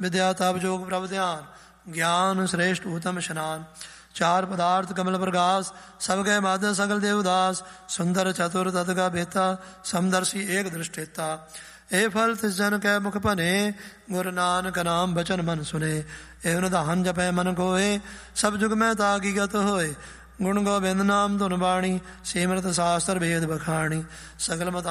विद्या तप जोग प्रभ ध्यान, ज्ञान श्रेष्ठ उत्तम स्नान। चार पदार्थ कमल प्रकाश, सब गए माध्य सकल देवदास। सुंदर चतुर तत का बेता, समदर्शी एक दृष्टिता। ए फल तिस जन कै मुख भने, गुरु नानक नाम बचन मन सुने। ए निधान जपै मन कोय, सब जुग में ताकी गत होय। गुण गोबिंद नाम धुन बाणी, सिमरत शास्त्र भेद बखाणी। सकल मत